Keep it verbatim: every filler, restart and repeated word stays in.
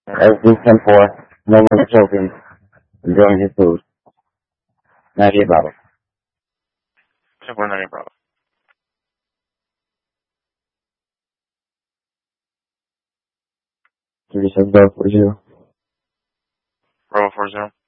S D ten four, no more choking, enjoying his food. ninety-eight Bravo. ten four ninety Bravo. three seven Bravo four zero. Bravo four zero.